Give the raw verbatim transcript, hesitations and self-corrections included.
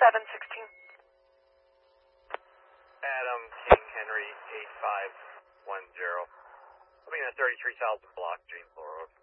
seven sixteen. Adam King Henry eight five one zero. I'll be in a thirty-three thousand block, Dream Floor Road.